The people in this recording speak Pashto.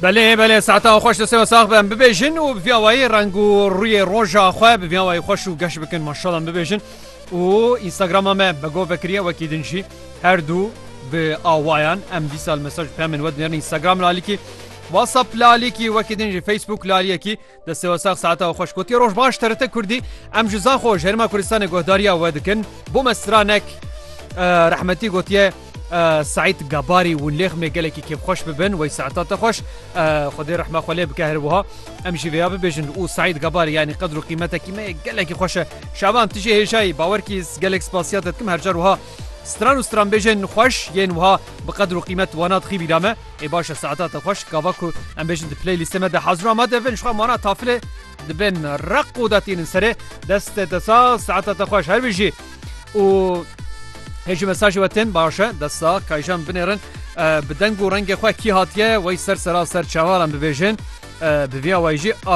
بله بله ساعتا خوش دسته و ساخ بم ببیجن و بیاوایی رنگ و روی روژا خواه بیاوایی خوش و گش بکن ماشاءالله ببیجن و اینستاگرام ما بگو بکریه و کیدنشی هر دو به آوایان ام دی سال مساج پیامن ود نرن اینستاگرام لالی کی واتساپ لالی کی و کیدنشی فیسبوک لالی کی دسته و ساخ ساعتا خوش کوتی روش باش ترته کردی ام جزا خوش هرما کردستان گهداریا ودکن بو مسترانک رحمتی گوتیه سعید قباری ونليخ ميقالكي كيف خوش ببن وي ساعتات خوش خدي رحمه خليه بكهربوها امشي فيها ببيجن وسعيد قباري يعني قدر قيمتها كيما قالكي خوش شعبان تجي شاي باوركي قالك سباسيات كم هرجروها ستران بيجن خوش ين وها بقدر قيمه وانات خي بيدامه اي باشا ساعتات خوش كافاكو ام بيجن بلاي ليست ما حاضره ما دفن شو مانا طافله دبن رق وداتين سري دست دسا ساعتات خوش هر بيجي و هیچ مساج وطن باشه دستا کایشان بنرن بدنگ و رنگ خواه کی هاتیه وی سر چوالم ببیجن بویا ویجی